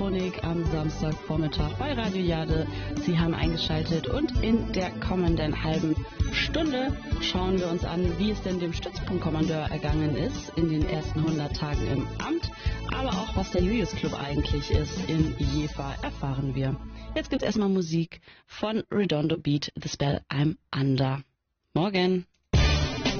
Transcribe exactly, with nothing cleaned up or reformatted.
Elektronik am Samstagvormittag bei Radio Jade. Sie haben eingeschaltet und in der kommenden halben Stunde schauen wir uns an, wie es denn dem Stützpunktkommandeur ergangen ist in den ersten hundert Tagen im Amt. Aber auch, was der Julius Club eigentlich ist in Jever, erfahren wir. Jetzt gibt's erstmal Musik von Redondo Beat, The Spell I'm Under. Morgen.